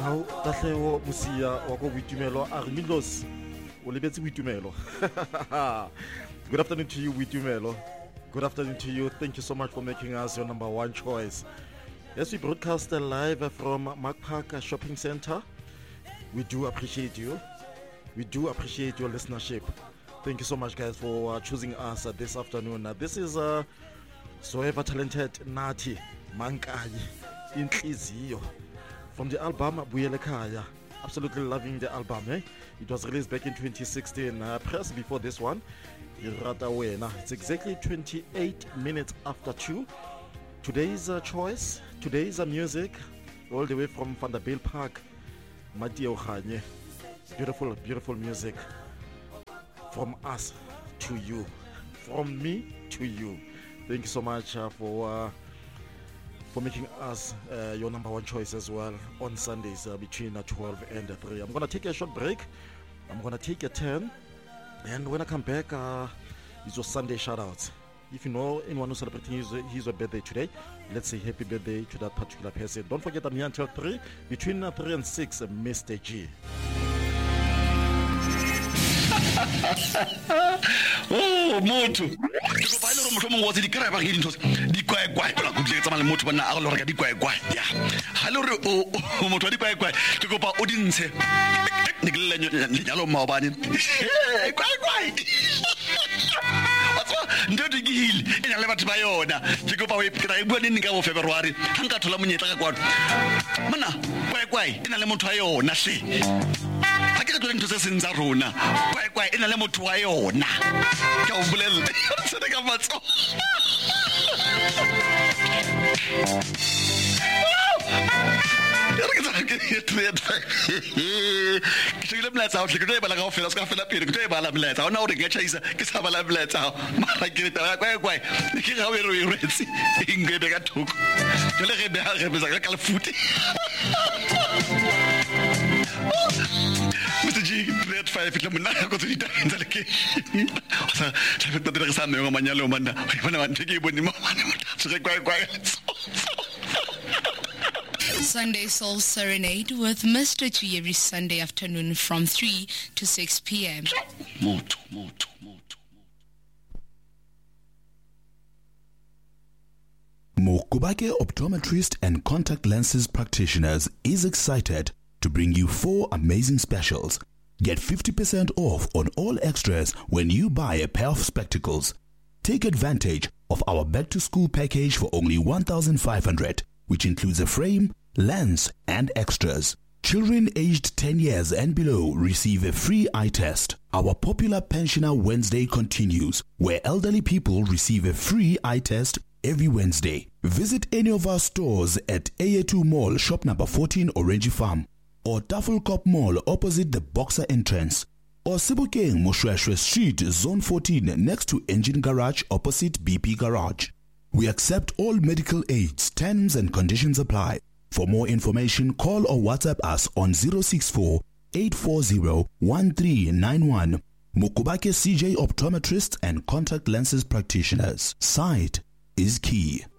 How Tahleo Musia wako Witumelo Armilos Olibetsi Witumelo. Good afternoon to you, Witumelo. Good afternoon to you. Thank you so much for making us your number one choice. Yes, we broadcast live from Mark Park Shopping Center. We do appreciate you. We do appreciate your listenership. Thank you so much, guys, for choosing us this afternoon. This is so ever talented Nati Mankai Intlizio from the album Buyelekaya. Absolutely loving the album. It was released back in 2016. Press before this one. It's exactly 28 minutes after 2. Today's choice, today's music, all the way from Vanderbilt Park, Matio Khanye. Beautiful, beautiful music. From us to you. From me to you. Thank you so much for making us your number one choice as well on Sundays between 12 and 3. I'm going to take a short break. I'm going to take a turn. And when I come back, it's your Sunday shout-outs. If you know anyone who's celebrating his birthday today, let's say happy birthday to that particular person. Don't forget I'm here until 3. Between 3 and 6, Mr. G. Oh, moto. Ke ba ile re motho mongwe wa di kra ba ke dintho di kwaekwae ba go tletsa mala motho bana a go re ka di kwaekwae ya ha le re o motho di kwaekwae ke kopa o di ntshe ne ke le nyalo maobane kwaekwae watsa ndo di gile ena le batho ba yona ke kopa o ipira e bua neng ka bo February ha nka thola monyetla ka kwano mana kwaekwae ena le motho a yona se ha ke tlo ntse se ntsa rona kwaekwae ena le motho wa yona ke o bolelle se ka matso ke tsile mlatsa o tleke ba la ga o fela ska fela pele ke ba la mlatsa ona o re ke chaisa ke sa ba la mlatsa mara ke ta kwaekwae ke ga o re retsi ingebe ka thoko jole re be ha re be ka le futi Mr. G, red 5 itla mona go tse ditaenza le ke. Sa tla feta dire sa nngwe manyalo manna. Ke bona ba nteke bone mo mane motho re kwaekwae. Sunday Soul Serenade with Mr. G every Sunday afternoon from 3 to 6 p.m. Moto. Mokubake Optometrist and Contact Lenses Practitioners is excited to bring you 4 amazing specials. Get 50% off on all extras when you buy a pair of spectacles. Take advantage of our back to school package for only 1,500, which includes a frame, lens, and extras. Children aged 10 years and below receive a free eye test. Our popular Pensioner Wednesday continues, where elderly people receive a free eye test every Wednesday. Visit any of our stores at AA2 Mall, shop number 14, Orange Farm, or Tafelkop Mall opposite the Boxer entrance, or Sebokeng Moshweshwe Street, Zone 14, next to Engine Garage opposite BP Garage. We accept all medical aids. Terms and conditions apply. For more information, call or WhatsApp us on 064 840 1391. Mokubake CJ Optometrists and Contact Lenses Practitioners. Sight is key.